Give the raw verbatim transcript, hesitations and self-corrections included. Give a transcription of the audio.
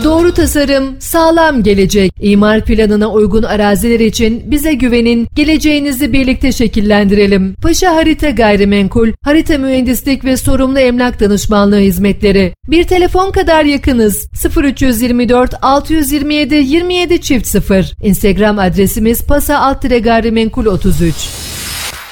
Doğru tasarım, sağlam gelecek. İmar planına uygun araziler için bize güvenin, geleceğinizi birlikte şekillendirelim. Paşa Harita Gayrimenkul, harita mühendislik ve sorumlu emlak danışmanlığı hizmetleri. Bir telefon kadar yakınız. sıfır üç yirmi dört altı yüz yirmi yedi yirmi yedi çift sıfır. Instagram adresimiz pasa alt gayrimenkul otuz üç.